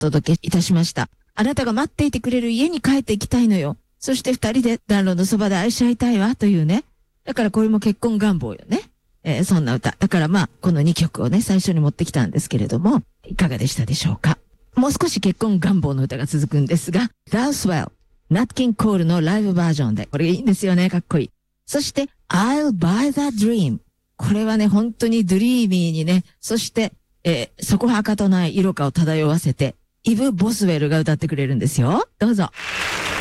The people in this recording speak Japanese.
お届けいたしました。あなたが待っていてくれる家に帰っていきたいのよ。そして二人で暖炉のそばで愛し合いたいわというね。だからこれも結婚願望よね。そんな歌。だからこの2曲をね、最初に持ってきたんですけれども、いかがでしたでしょうか。もう少し結婚願望の歌が続くんですが、Dowswell、ナットキンコールのライブバージョンで、これいいんですよね、かっこいい。そして、I'll buy that dream。これはね、本当にドリーミーにね、そして、そこはかとない色香を漂わせて、イブ・ボスウェルが歌ってくれるんですよ。どうぞ。